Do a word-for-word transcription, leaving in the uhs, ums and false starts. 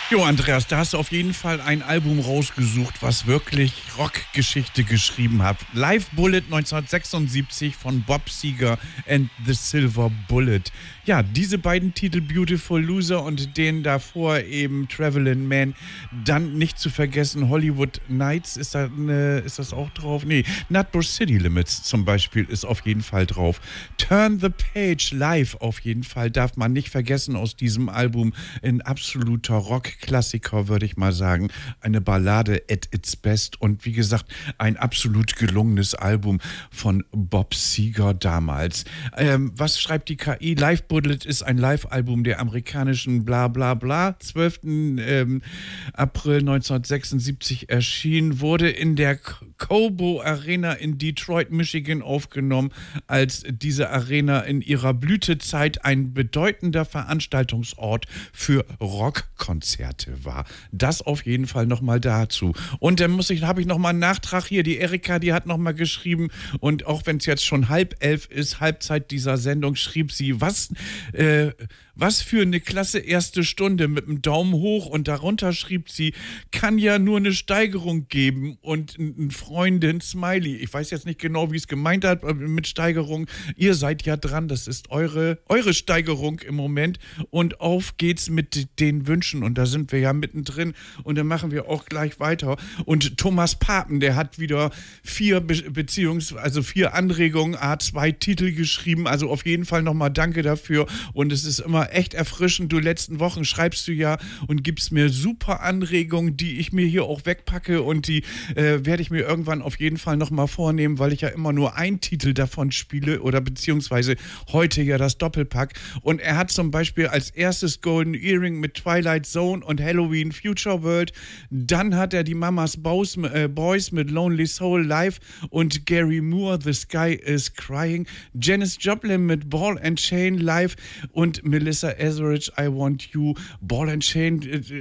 Jo, Andreas, da hast du auf jeden Fall ein Album rausgesucht, was wirklich Rockgeschichte geschrieben hat. Live Bullet neunzehnhundertsechsundsiebzig von Bob Seger and the Silver Bullet. Ja, diese beiden Titel Beautiful Loser und den davor eben Travelin' Man. Dann nicht zu vergessen Hollywood Nights, ist, da ne, ist das auch drauf? Nee, Nutbush City Limits zum Beispiel ist auf jeden Fall drauf. Turn the Page live auf jeden Fall, darf man nicht vergessen aus diesem Album. Ein absoluter Rockklassiker, würde ich mal sagen. Eine Ballade at its best und wie gesagt, ein absolut gelungenes Album von Bob Seger damals. Ähm, was schreibt die K I? Live Bullet ist ein Live-Album der amerikanischen Bla Bla Bla. zwölften Ähm, April neunzehnhundertsechsundsiebzig erschienen, wurde in der Cobo Arena in Detroit, Michigan aufgenommen, als diese Arena in ihrer Blütezeit ein bedeutender Veranstaltungsort für Rockkonzerte war. Das auf jeden Fall nochmal dazu. Und dann muss ich, habe ich nochmal einen Nachtrag hier. Die Erika, die hat nochmal geschrieben und auch wenn es jetzt schon halb elf ist, Halbzeit dieser Sendung, schrieb sie, was, äh, was für eine klasse erste Stunde mit einem Daumen hoch und darunter schrieb sie, kann ja nur eine Steigerung geben und ein Freundin Smiley. Ich weiß jetzt nicht genau, wie es gemeint hat mit Steigerung. Ihr seid ja dran, das ist eure, eure Steigerung im Moment und auf geht's mit den Wünschen und da sind wir ja mittendrin und dann machen wir auch gleich weiter. Und Thomas Papen, der hat wieder vier Be- beziehungsweise also vier Anregungen, A zwei Titel geschrieben, also auf jeden Fall nochmal danke dafür und es ist immer echt erfrischend. Du, letzten Wochen schreibst du ja und gibst mir super Anregungen, die ich mir hier auch wegpacke und die äh, werde ich mir irgendwann auf jeden Fall nochmal vornehmen, weil ich ja immer nur einen Titel davon spiele oder beziehungsweise heute ja das Doppelpack. Und er hat zum Beispiel als erstes Golden Earring mit Twilight Zone und Halloween Future World. Dann hat er die Mamas Boys, äh, Boys mit Lonely Soul Live und Gary Moore, The Sky is Crying. Janis Joplin mit Ball and Chain Live und Melissa Etheridge, I Want You. Ball and Chain, äh,